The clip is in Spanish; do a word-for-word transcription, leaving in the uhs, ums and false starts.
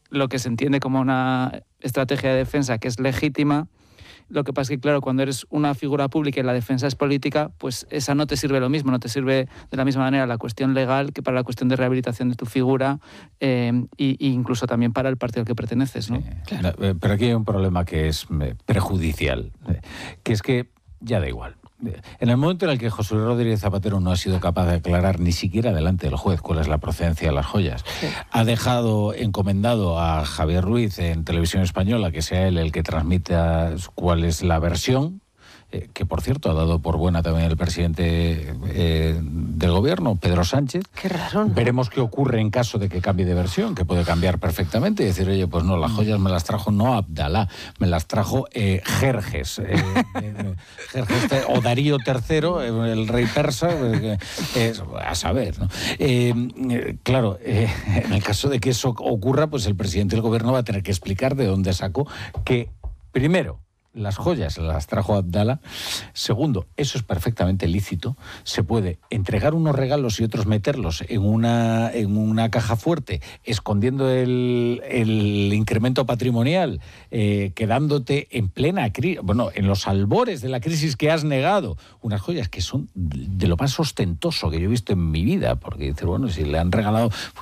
lo que se entiende como una estrategia de defensa que es legítima. Lo que pasa es que, claro, cuando eres una figura pública y la defensa es política, pues esa no te sirve lo mismo, no te sirve de la misma manera la cuestión legal que para la cuestión de rehabilitación de tu figura eh, e incluso también para el partido al que perteneces, ¿no? Sí, claro. Pero aquí hay un problema que es perjudicial, que es que ya da igual. En el momento en el que José Luis Rodríguez Zapatero no ha sido capaz de aclarar ni siquiera delante del juez cuál es la procedencia de las joyas, sí. ha dejado encomendado a Javier Ruiz en Televisión Española que sea él el que transmita cuál es la versión, eh, que por cierto ha dado por buena también el presidente eh, del gobierno, Pedro Sánchez. Qué raro, ¿no? Veremos qué ocurre en caso de que cambie de versión, que puede cambiar perfectamente y decir, oye, pues no, las joyas me las trajo no Abdalá, me las trajo eh, Jerjes, eh, eh, Jerjes o Darío tercero, eh, el rey persa, eh, eh, a saber, ¿no? Eh, eh, claro, eh, en el caso de que eso ocurra, pues el presidente del gobierno va a tener que explicar de dónde sacó que, primero, las joyas las trajo Abdala. Segundo, eso es perfectamente lícito. Se puede entregar unos regalos y otros meterlos en una, en una caja fuerte, escondiendo el, el incremento patrimonial, eh, quedándote en plena crisis, bueno, en los albores de la crisis que has negado, unas joyas que son de lo más ostentoso que yo he visto en mi vida, porque dices, bueno, si le han regalado